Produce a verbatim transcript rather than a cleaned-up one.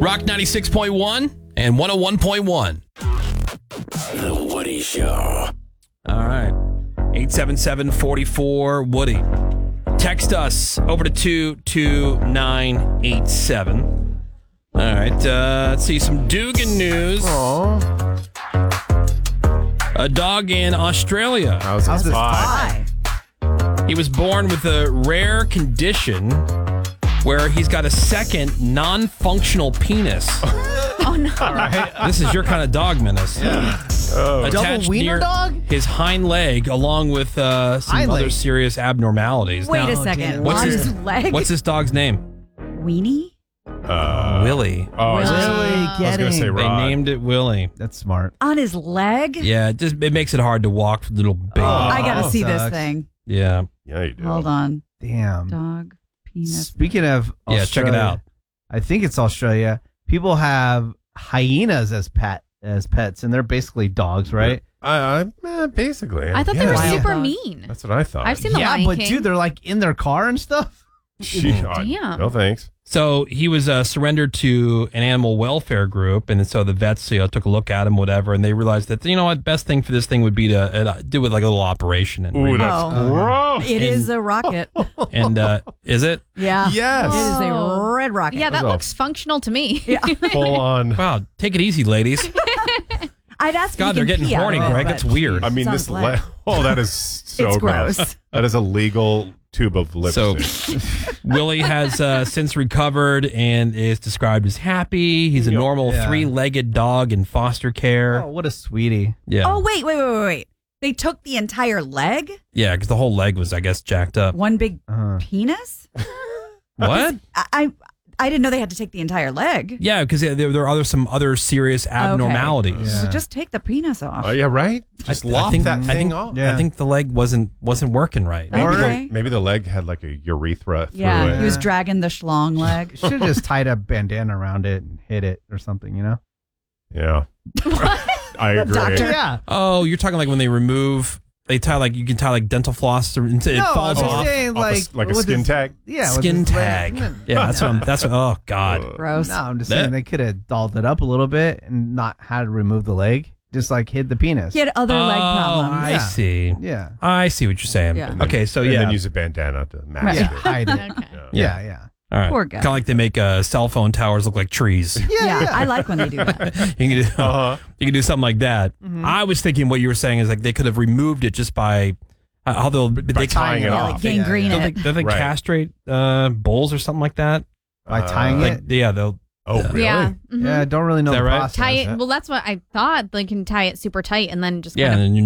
Rock ninety-six point one and one oh one point one. The Woody Show. All right. eight seven seven, four four, Woody. Text us over to two two nine eight seven. All right. Uh, let's see some Dugan news. Aww. A dog in Australia. How's, How's this this pie? pie? He was born with a rare condition where he's got a second non-functional penis. Oh, no. All right. This is your kind of dog, Menace. Yeah. Oh. Attached Double wiener near dog? His hind leg, along with uh, some Hind other leg. serious abnormalities. Wait Now, a second. what's On his- his leg? What's this dog's name? Weenie? Uh, Willie. Oh, I was gonna- Really I was getting. going to say They Rod. named it Willie. That's smart. On his leg? Yeah, it just it makes it hard to walk with little baby. Oh. I gotta Oh, see this sucks. thing. Yeah. Yeah, you do. Hold on. Damn. Dog, penis. Speaking of Australia, Yeah, check it out. I think it's Australia. People have hyenas as pet as pets, and they're basically dogs, right? I, I eh, basically. I thought yeah. they were Wild super dog. mean. That's what I thought. I've seen the yeah, Lion but King. dude, they're like in their car and stuff. Gee, I- Damn. No thanks. So he was uh, surrendered to an animal welfare group, and so the vets, you know, took a look at him, whatever, and they realized that you know what, best thing for this thing would be to uh, do it like a little operation. And Ooh, that's Oh. gross. It is a rocket. and uh, is it? Yeah. Yes. It is a Oh. red rocket. Yeah, that Those are- looks functional to me. Full on. Wow, take it easy, ladies. I'd ask God, if they're you can getting pee out horny, of it, Greg. but- It's weird. I mean, Sounds this. like- Le- oh, that is so It's gross. gross. That is a legal tube of So lipstick. Willie has uh, since recovered and is described as happy. He's a Yep. normal Yeah. three-legged dog in foster care. Oh, what a sweetie! Yeah, Oh, wait, wait, wait, wait, wait. They took the entire leg? yeah, because the whole leg was, I guess, jacked up. One big Uh, penis? What? I, I I didn't know they had to take the entire leg. Yeah, because there, there are other some other serious abnormalities. Yeah. So just take the penis off. Oh, yeah, right? Just I- I lop think- that I thing think- off. Yeah. I think the leg wasn't wasn't working right. Maybe, Okay. the, maybe the leg had like a urethra through yeah, it. he was dragging the schlong leg. should have just tied a bandana around it and hit it or something, you know? Yeah. I agree. Doctor? Yeah. Oh, you're talking like when they remove, they tie like you can tie like dental floss or it No, falls I'm off. saying Off a like s- like a with skin his- tag? Yeah, with Skin his leg. tag. Yeah, that's what I'm. That's what. Oh God. Gross. No, I'm just That- saying they could have dolled it up a little bit and not had to remove the leg, just like hid the penis. He had other leg Oh, problems. I Yeah. see. Yeah. I see what you're saying. Yeah. Okay, so and yeah. then use a bandana to mask Yeah, it. hide it. Okay. Yeah. Yeah, yeah. All right. Poor guy. Kind of like they make uh, cell phone towers look like trees. Yeah, I like when they do that. you can do. Uh-huh. You can do something like that. Mm-hmm. I was thinking what you were saying is like they could have removed it just by uh, how they'll they tying it Yeah, off. like gangrene Don't they, it. don't they Right. castrate uh, bulls or something like that? By tying Uh, it. Like yeah, they'll. Oh, Yeah. really? Yeah. Mhm. Yeah, I don't really know Is that the right? process. Tie it. Well, that's what I thought. They can tie it super tight and then just Yeah, kind of and you